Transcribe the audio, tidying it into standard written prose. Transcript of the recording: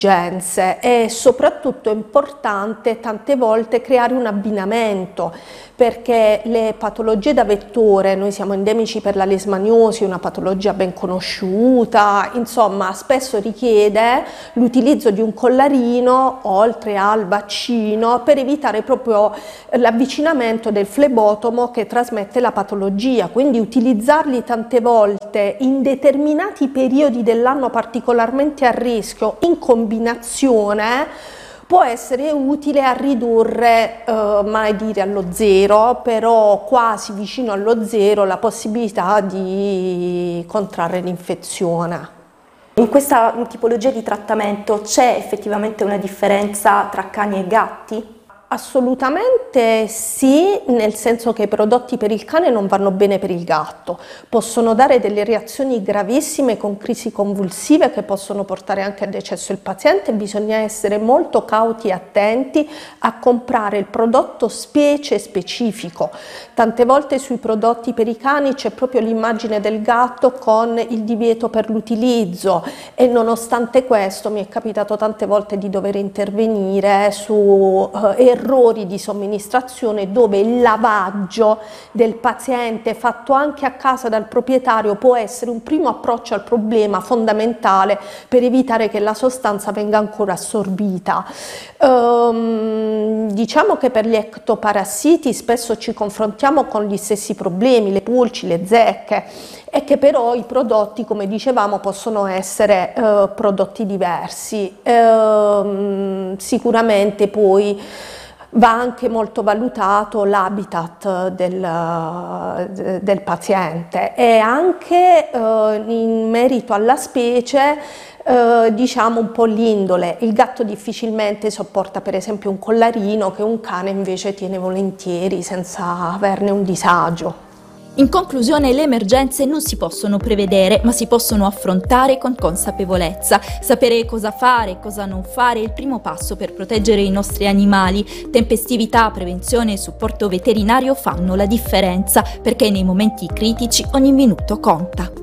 E soprattutto è importante tante volte creare un abbinamento, perché le patologie da vettore, noi siamo endemici per la leishmaniosi, una patologia ben conosciuta, insomma spesso richiede l'utilizzo di un collarino oltre al vaccino per evitare proprio l'avvicinamento del flebotomo che trasmette la patologia, quindi utilizzarli tante volte in determinati periodi dell'anno particolarmente a rischio in combinazione può essere utile a ridurre, mai dire allo zero, però quasi vicino allo zero, la possibilità di contrarre l'infezione. In questa tipologia di trattamento c'è effettivamente una differenza tra cani e gatti? Assolutamente sì, nel senso che i prodotti per il cane non vanno bene per il gatto, possono dare delle reazioni gravissime con crisi convulsive che possono portare anche al decesso del paziente. Bisogna essere molto cauti e attenti a comprare il prodotto specie specifico. Tante volte sui prodotti per i cani c'è proprio l'immagine del gatto con il divieto per l'utilizzo e nonostante questo mi è capitato tante volte di dover intervenire su errori di somministrazione dove il lavaggio del paziente fatto anche a casa dal proprietario può essere un primo approccio al problema fondamentale per evitare che la sostanza venga ancora assorbita. Diciamo che per gli ectoparassiti spesso ci confrontiamo con gli stessi problemi, le pulci, le zecche, e che però i prodotti, come dicevamo, possono essere prodotti diversi. Sicuramente poi va anche molto valutato l'habitat del paziente e anche in merito alla specie diciamo un po' l'indole. Il gatto difficilmente sopporta per esempio un collarino che un cane invece tiene volentieri senza averne un disagio. In conclusione, le emergenze non si possono prevedere, ma si possono affrontare con consapevolezza. Sapere cosa fare e cosa non fare è il primo passo per proteggere i nostri animali. Tempestività, prevenzione e supporto veterinario fanno la differenza, perché nei momenti critici ogni minuto conta.